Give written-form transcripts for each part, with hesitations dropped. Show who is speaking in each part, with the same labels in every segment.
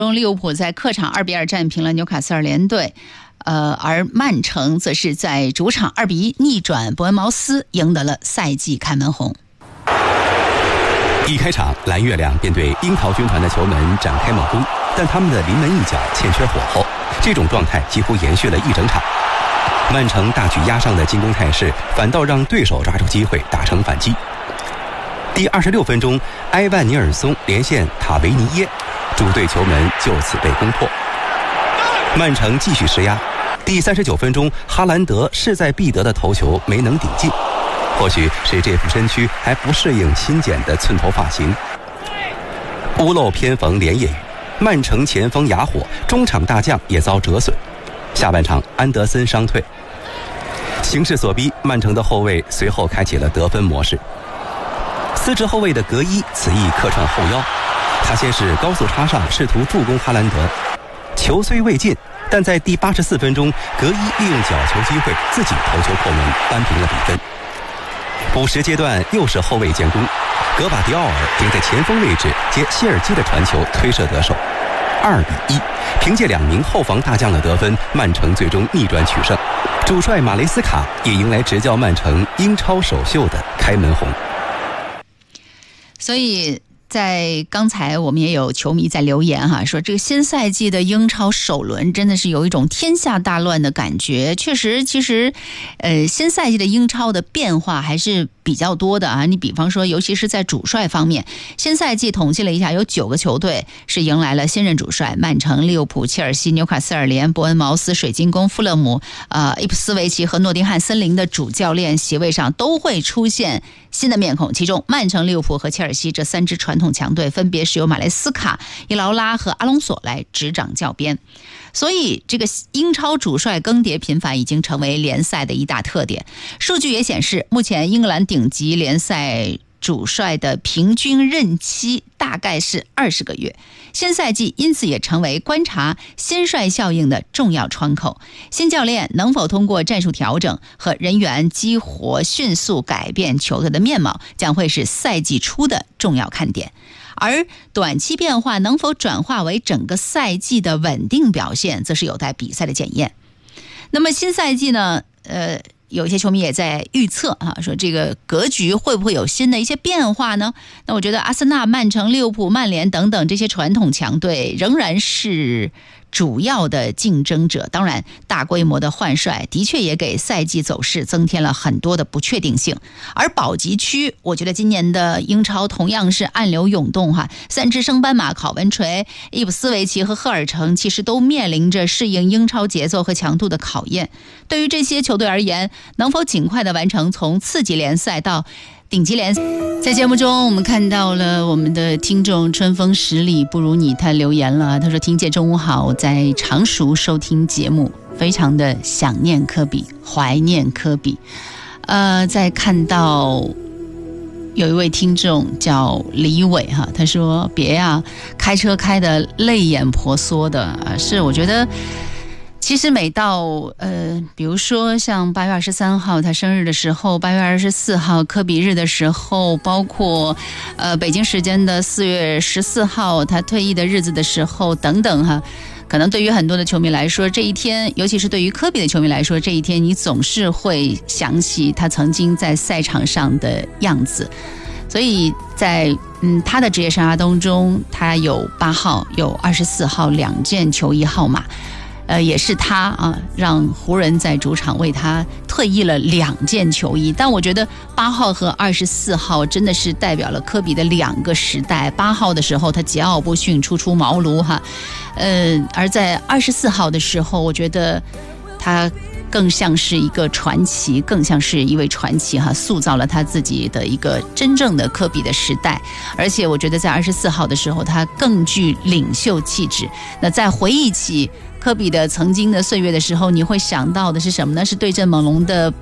Speaker 1: 利物浦在客场2-2战平了纽卡斯尔联队，而曼城则是在主场2-1逆转伯恩茅斯，赢得了赛季开门红。
Speaker 2: 一开场，蓝月亮便对樱桃军团的球门展开猛攻，但他们的临门一脚欠缺火候，这种状态几乎延续了一整场。曼城大举压上的进攻态势，反倒让对手抓住机会打成反击。第26分钟，埃万尼尔松连线塔维尼耶，主队球门就此被攻破。曼城继续施压。第39分钟，哈兰德势在必得的头球没能顶进，或许是这副身躯还不适应新剪的寸头发型。屋漏偏逢连夜雨，曼城前锋哑火，中场大将也遭折损。下半场，安德森伤退，形势所逼，曼城的后卫随后开启了得分模式。司职后卫的格伊此役客串后腰，他先是高速插上，试图助攻哈兰德，球虽未进，但在第84分钟，格伊利用角球机会自己头球破门，扳平了比分。补时阶段又是后卫建功，格瓦迪奥尔顶在前锋位置接谢尔基的传球推射得手，2-1。凭借2名后防大将的得分，曼城最终逆转取胜，主帅马雷斯卡也迎来执教曼城英超首秀的开门红。
Speaker 1: 所以在刚才我们也有球迷在留言哈，说这个新赛季的英超首轮真的是有一种天下大乱的感觉。确实，其实新赛季的英超的变化还是比较多的啊。你比方说，尤其是在主帅方面，新赛季统计了一下，有9个球队是迎来了新任主帅，曼城、利物浦、切尔西、纽卡斯尔联、伯恩茅斯、水晶宫、富勒姆、伊普斯维奇和诺丁汉森林的主教练席位上都会出现新的面孔。其中，曼城、利物浦和切尔西这3支传统强队分别是由马雷斯卡、伊劳拉和阿隆索来执掌教鞭。所以这个英超主帅更迭频繁已经成为联赛的一大特点。数据也显示，目前英格兰顶级联赛主帅的平均任期大概是20个月。新赛季因此也成为观察新帅效应的重要窗口。新教练能否通过战术调整和人员激活迅速改变球队的面貌，将会是赛季初的重要看点。而短期变化能否转化为整个赛季的稳定表现，则是有待比赛的检验。那么新赛季呢，有一些球迷也在预测啊，说这个格局会不会有新的一些变化呢？那我觉得阿森纳、曼城、利物浦、曼联等等这些传统强队仍然是主要的竞争者。当然，大规模的换帅的确也给赛季走势增添了很多的不确定性。而保级区，我觉得今年的英超同样是暗流涌动哈。3支升班马考文垂、伊普斯维奇和赫尔城其实都面临着适应英超节奏和强度的考验。对于这些球队而言，能否尽快的完成从次级联赛到顶级联赛？在节目中我们看到了我们的听众春风十里不如你，他留言了，他说听姐中午好，我在常熟收听节目，非常的想念科比，怀念科比。再看到有一位听众叫李伟哈，他说别呀，开车开得泪眼婆娑的是我觉得其实每到比如说像8月23号他生日的时候，8月24号科比日的时候，包括北京时间的4月14号他退役的日子的时候等等哈，可能对于很多的球迷来说，这一天，尤其是对于科比的球迷来说，这一天你总是会想起他曾经在赛场上的样子。所以在他的职业生涯当中，他有8号有24号2件球衣号码，也是他让湖人在主场为他退役了2件球衣。但我觉得8号和24号真的是代表了科比的2个时代。8号的时候他桀骜不驯，初出茅庐哈，而在24号的时候，我觉得他更像是一个传奇，更像是一位传奇哈，塑造了他自己的一个真正的科比的时代。而且我觉得在24号的时候，他更具领袖气质。那在回忆起科比的曾经的岁月的时候，你会想到的是什么呢？是对阵猛龙的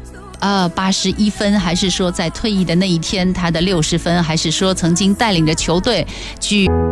Speaker 1: 81分，还是说在退役的那一天他的60分，还是说曾经带领着球队去